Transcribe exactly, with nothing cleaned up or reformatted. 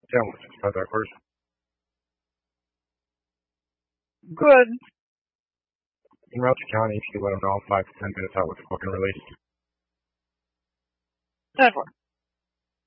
Yeah, we'll just cut that first. Good. In route to county, if you let them know, five to ten minutes out with the fucking release. ten four.